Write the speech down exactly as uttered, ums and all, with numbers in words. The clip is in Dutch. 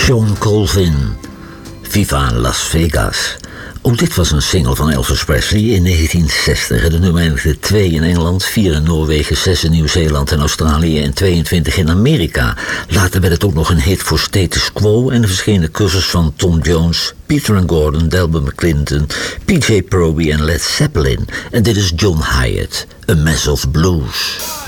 Shawn Colvin, Viva Las Vegas. Ook dit was een single van Elvis Presley in negentien zestig. De nummer eindigde twee in Engeland, vier in Noorwegen, zes in Nieuw-Zeeland en Australië en tweeëntwintig in Amerika. Later werd het ook nog een hit voor Status Quo en er verschenen covers van Tom Jones, Peter and Gordon, Delbert McClinton, P J Proby en Led Zeppelin. En dit is John Hyatt, A Mess of Blues.